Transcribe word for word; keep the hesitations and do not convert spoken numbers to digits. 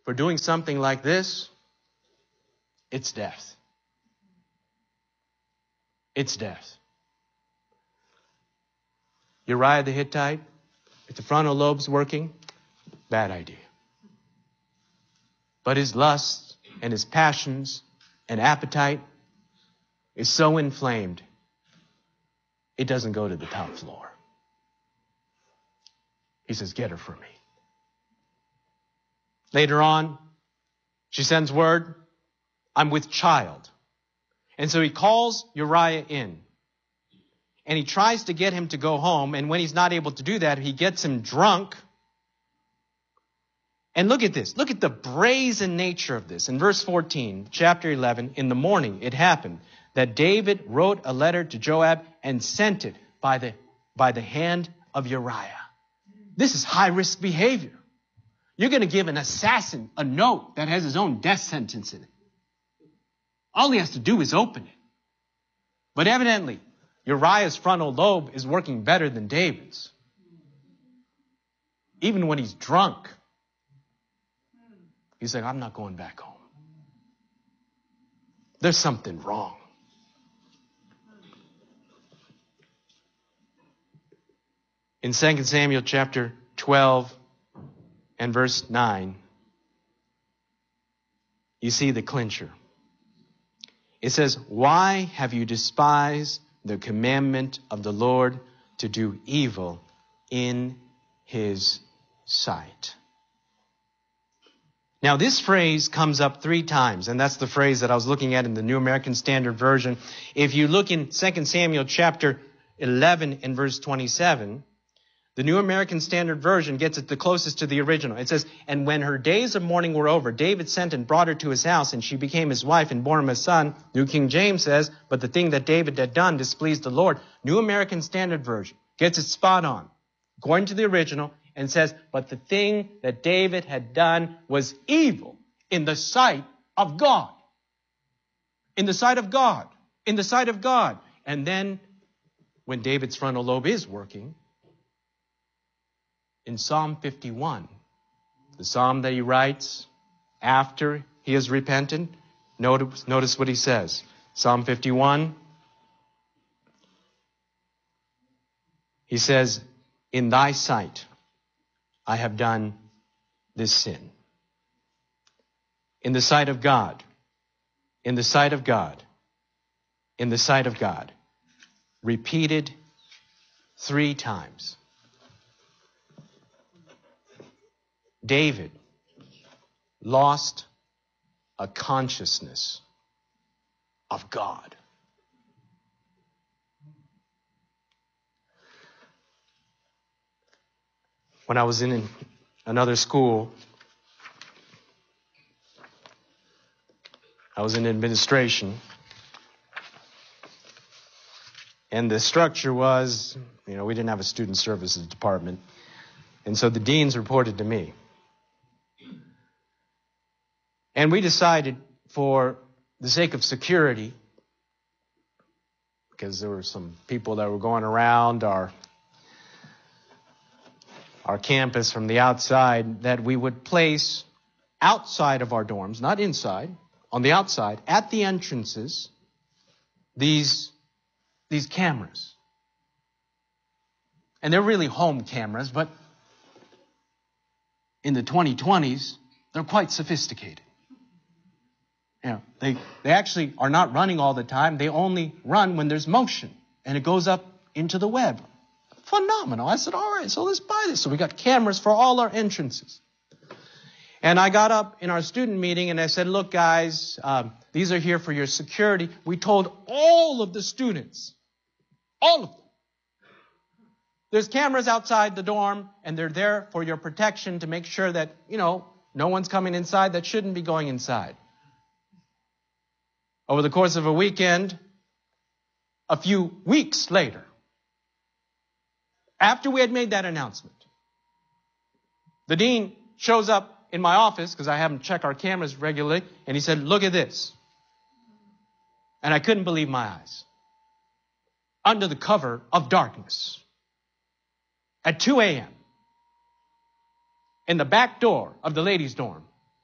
for doing something like this, it's death. It's death. Uriah the Hittite, if the frontal lobe's working, bad idea. But his lust and his passions and appetite is so inflamed, it doesn't go to the top floor. He says, get her for me. Later on, she sends word, I'm with child. And so he calls Uriah in. And he tries to get him to go home. And when he's not able to do that, he gets him drunk. And look at this. Look at the brazen nature of this. In verse fourteen, chapter eleven, in the morning it happened that David wrote a letter to Joab and sent it by the, by the hand of Uriah. This is high-risk behavior. You're going to give an assassin a note that has his own death sentence in it. All he has to do is open it. But evidently, Uriah's frontal lobe is working better than David's. Even when he's drunk, he's like, I'm not going back home. There's something wrong. In Second Samuel chapter twelve and verse nine, you see the clincher. It says, why have you despised the commandment of the Lord to do evil in his sight? Now, this phrase comes up three times, and that's the phrase that I was looking at in the New American Standard Version. If you look in Second Samuel chapter eleven and verse twenty-seven, the New American Standard Version gets it the closest to the original. It says, and when her days of mourning were over, David sent and brought her to his house, and she became his wife and bore him a son. New King James says, but the thing that David had done displeased the Lord. New American Standard Version gets it spot on, according to the original, and says, but the thing that David had done was evil in the sight of God. In the sight of God. In the sight of God. And then, when David's frontal lobe is working, in Psalm fifty-one, the psalm that he writes after he has repented, notice, notice what he says. Psalm fifty-one, he says, in thy sight I have done this sin. In the sight of God, in the sight of God, in the sight of God, repeated three times. David lost a consciousness of God. When I was in another school, I was in administration, and the structure was, you know, we didn't have a student services department, and so the deans reported to me. And we decided, for the sake of security, because there were some people that were going around our our campus from the outside, that we would place outside of our dorms, not inside, on the outside, at the entrances, these, these cameras. And they're really home cameras, but in the twenty twenties, they're quite sophisticated. You know, they, they actually are not running all the time. They only run when there's motion, and it goes up into the web. Phenomenal. I said, all right, so let's buy this. So we got cameras for all our entrances. And I got up in our student meeting and I said, look, guys, um, these are here for your security. We told all of the students, all of them, there's cameras outside the dorm, and they're there for your protection to make sure that, you know, no one's coming inside that shouldn't be going inside. Over the course of a weekend, a few weeks later, after we had made that announcement, the dean shows up in my office, because I have him check our cameras regularly, and he said, look at this. And I couldn't believe my eyes. Under the cover of darkness, at two a.m., in the back door of the ladies' dorm,